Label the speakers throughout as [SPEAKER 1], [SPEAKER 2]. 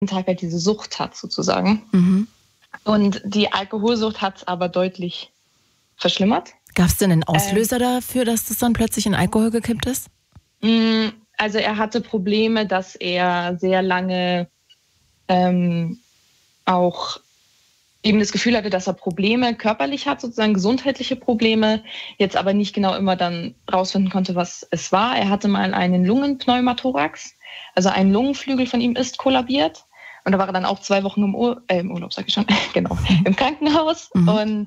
[SPEAKER 1] Tag halt diese Sucht hat sozusagen. Und die Alkoholsucht hat es aber deutlich verschlimmert.
[SPEAKER 2] Gab es denn einen Auslöser dafür, dass das dann plötzlich in Alkohol gekippt ist?
[SPEAKER 1] Also er hatte Probleme, dass er sehr lange auch eben das Gefühl hatte, dass er Probleme körperlich hat, sozusagen gesundheitliche Probleme, jetzt aber nicht genau immer dann rausfinden konnte, was es war. Er hatte mal einen Lungenpneumothorax, also ein Lungenflügel von ihm ist kollabiert. Und da war er dann auch 2 Wochen im Urlaub, sag ich schon, genau, im Krankenhaus. Und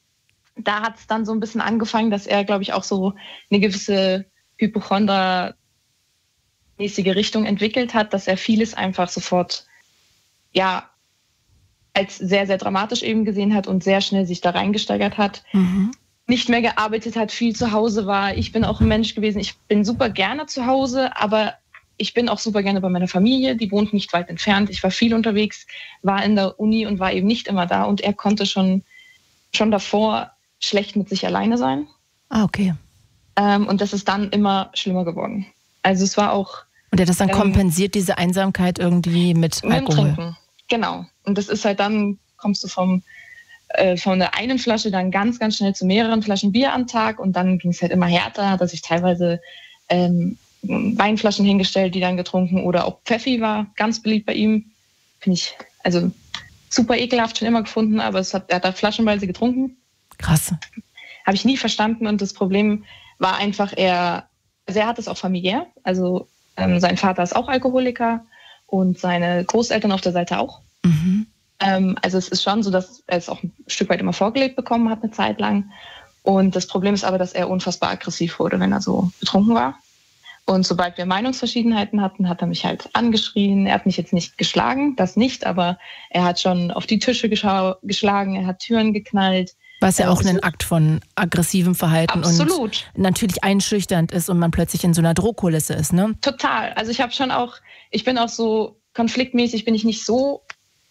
[SPEAKER 1] da hat es dann so ein bisschen angefangen, dass er, glaube ich, auch so eine gewisse Hypochonder-mäßige Richtung entwickelt hat, dass er vieles einfach sofort, ja, als sehr, sehr dramatisch eben gesehen hat und sehr schnell sich da reingesteigert hat. Nicht mehr gearbeitet hat, viel zu Hause war. Ich bin auch ein Mensch gewesen, ich bin super gerne zu Hause, aber ich bin auch super gerne bei meiner Familie, die wohnt nicht weit entfernt. Ich war viel unterwegs, war in der Uni und war eben nicht immer da. Und er konnte schon davor schlecht mit sich alleine sein.
[SPEAKER 2] Okay.
[SPEAKER 1] Und das ist dann immer schlimmer geworden. Also es war auch...
[SPEAKER 2] Und er hat das dann kompensiert, diese Einsamkeit irgendwie mit Alkohol?
[SPEAKER 1] Mit dem Trinken, genau. Und das ist halt dann, kommst du von der einen Flasche dann ganz, ganz schnell zu mehreren Flaschen Bier am Tag. Und dann ging es halt immer härter, dass ich teilweise... Weinflaschen hingestellt, die dann getrunken, oder auch Pfeffi war ganz beliebt bei ihm. Finde ich also super ekelhaft schon immer gefunden, aber er hat da flaschenweise getrunken.
[SPEAKER 2] Krass.
[SPEAKER 1] Habe ich nie verstanden und das Problem war einfach, er hat es auch familiär. Also sein Vater ist auch Alkoholiker und seine Großeltern auf der Seite auch. Also es ist schon so, dass er es auch ein Stück weit immer vorgelebt bekommen hat eine Zeit lang. Und das Problem ist aber, dass er unfassbar aggressiv wurde, wenn er so betrunken war. Und sobald wir Meinungsverschiedenheiten hatten, hat er mich halt angeschrien. Er hat mich jetzt nicht geschlagen, das nicht, aber er hat schon auf die Tische geschlagen, er hat Türen geknallt.
[SPEAKER 2] Was ja auch ein Akt von aggressivem Verhalten
[SPEAKER 1] absolut.
[SPEAKER 2] Und natürlich einschüchternd ist und man plötzlich in so einer Drohkulisse ist, ne?
[SPEAKER 1] Total. Also ich bin auch so konfliktmäßig, bin ich nicht so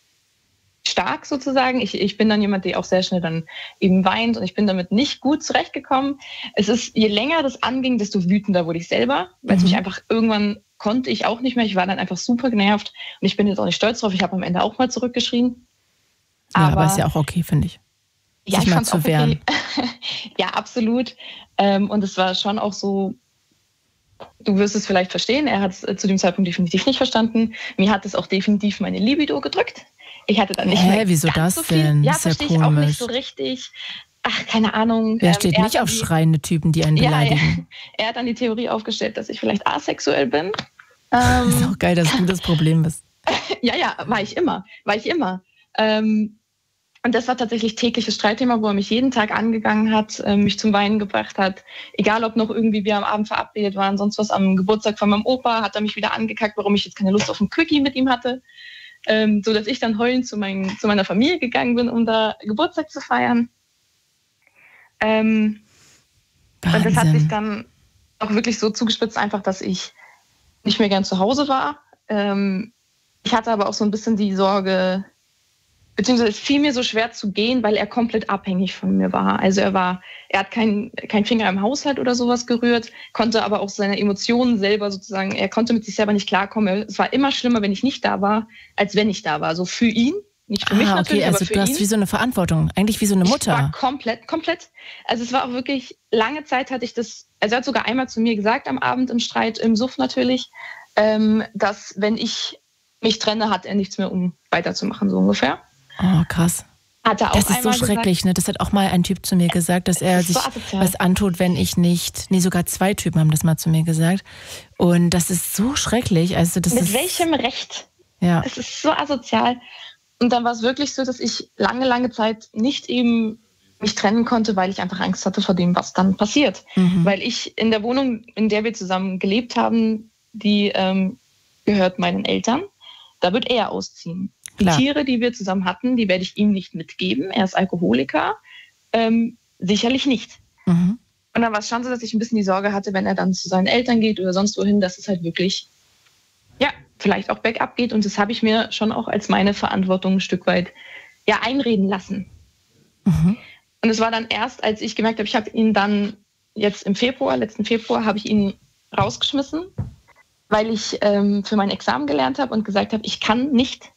[SPEAKER 1] stark sozusagen. Ich bin dann jemand, der auch sehr schnell dann eben weint und ich bin damit nicht gut zurechtgekommen. Es ist, je länger das anging, desto wütender wurde ich selber, weil es mich einfach irgendwann konnte ich auch nicht mehr. Ich war dann einfach super genervt und ich bin jetzt auch nicht stolz drauf. Ich habe am Ende auch mal zurückgeschrien.
[SPEAKER 2] Aber ist ja auch okay, finde ich.
[SPEAKER 1] Ja, ich fand es auch okay. Ja, absolut. Und es war schon auch so, du wirst es vielleicht verstehen, er hat es zu dem Zeitpunkt definitiv nicht verstanden. Mir hat es auch definitiv meine Libido gedrückt. Ich hatte dann nicht mehr
[SPEAKER 2] wieso das
[SPEAKER 1] so viel.
[SPEAKER 2] denn?
[SPEAKER 1] Ja,
[SPEAKER 2] ist ja
[SPEAKER 1] verstehe ich auch nicht so richtig. Ach, keine Ahnung.
[SPEAKER 2] Wer steht nicht auf schreiende Typen, die einen beleidigen?
[SPEAKER 1] Er hat dann die Theorie aufgestellt, dass ich vielleicht asexuell bin.
[SPEAKER 2] Ist auch geil, dass du das Problem bist.
[SPEAKER 1] Ja, war ich immer. Und das war tatsächlich tägliches Streitthema, wo er mich jeden Tag angegangen hat, mich zum Weinen gebracht hat. Egal, ob noch irgendwie wir am Abend verabredet waren, sonst was am Geburtstag von meinem Opa, hat er mich wieder angekackt, warum ich jetzt keine Lust auf ein Quickie mit ihm hatte. So dass ich dann heulend zu meiner Familie gegangen bin, um da Geburtstag zu feiern. Und das hat sich dann auch wirklich so zugespitzt, einfach, dass ich nicht mehr gern zu Hause war. Ich hatte aber auch so ein bisschen die Sorge, beziehungsweise es fiel mir so schwer zu gehen, weil er komplett abhängig von mir war. Also er hat keinen Finger im Haushalt oder sowas gerührt, konnte aber auch seine Emotionen selber sozusagen, er konnte mit sich selber nicht klarkommen. Es war immer schlimmer, wenn ich nicht da war, als wenn ich da war. So für ihn, nicht für mich natürlich,
[SPEAKER 2] also
[SPEAKER 1] aber für
[SPEAKER 2] du
[SPEAKER 1] ihn.
[SPEAKER 2] hast wie so eine Verantwortung, eigentlich wie so eine Mutter.
[SPEAKER 1] War komplett. Also es war auch wirklich, lange Zeit hatte ich das, also er hat sogar einmal zu mir gesagt, am Abend im Streit, im Suff natürlich, dass wenn ich mich trenne, hat er nichts mehr, um weiterzumachen, so ungefähr.
[SPEAKER 2] Oh, krass.
[SPEAKER 1] Hat er auch
[SPEAKER 2] das ist so schrecklich,
[SPEAKER 1] gesagt,
[SPEAKER 2] ne? Das hat auch mal ein Typ zu mir gesagt, dass er sich was antut, wenn ich nicht... Nee, sogar 2 Typen haben das mal zu mir gesagt. Und das ist so schrecklich. Also das
[SPEAKER 1] Mit welchem Recht?
[SPEAKER 2] Ja.
[SPEAKER 1] Es ist so asozial. Und dann war es wirklich so, dass ich lange Zeit nicht eben mich trennen konnte, weil ich einfach Angst hatte vor dem, was dann passiert. Weil ich in der Wohnung, in der wir zusammen gelebt haben, die gehört meinen Eltern, da wird er ausziehen. Die Tiere, die wir zusammen hatten, die werde ich ihm nicht mitgeben. Er ist Alkoholiker. Sicherlich nicht. Und dann war es schon so, dass ich ein bisschen die Sorge hatte, wenn er dann zu seinen Eltern geht oder sonst wohin, dass es halt wirklich, ja, vielleicht auch bergab geht. Und das habe ich mir schon auch als meine Verantwortung ein Stück weit einreden lassen. Und es war dann erst, als ich gemerkt habe, ich habe ihn dann jetzt letzten Februar, habe ich ihn rausgeschmissen, weil ich für mein Examen gelernt habe und gesagt habe, ich kann nicht